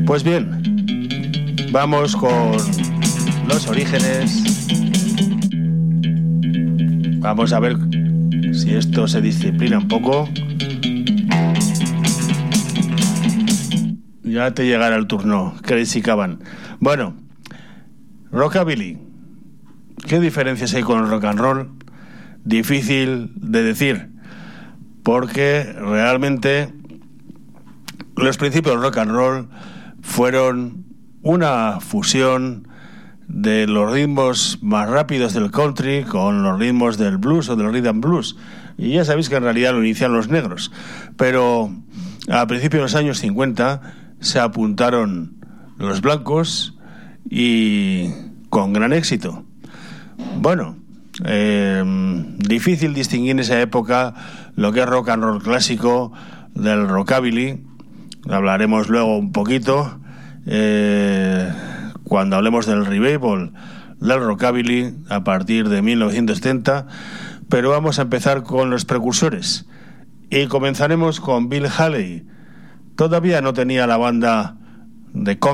Pues bien, vamos con los orígenes. Vamos a ver si esto se disciplina un poco. Ya te llegará el turno, Crazy Caban. Bueno, rockabilly. ¿Qué diferencias hay con el rock and roll? Difícil de decir, porque realmente los principios del rock and roll fueron una fusión de los ritmos más rápidos del country con los ritmos del blues o del rhythm and blues. Y ya sabéis que en realidad lo iniciaron los negros. Pero a principios de los años 50 se apuntaron los blancos y con gran éxito. Bueno, difícil distinguir en esa época lo que es rock and roll clásico del rockabilly. Hablaremos luego un poquito cuando hablemos del revival del rockabilly a partir de 1970, pero vamos a empezar con los precursores y comenzaremos con Bill Haley. Todavía no tenía la banda de